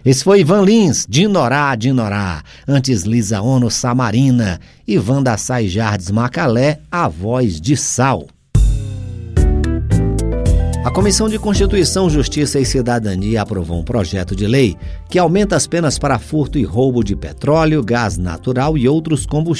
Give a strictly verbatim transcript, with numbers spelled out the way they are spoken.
Esse foi Ivan Lins, Dinorá, Dinorá. Antes Lisa Ono, Samarina. E Wanda Sá e Jardes Macalé, A Voz de Sal. A Comissão de Constituição, Justiça e Cidadania aprovou um projeto de lei que aumenta as penas para furto e roubo de petróleo, gás natural e outros combustíveis.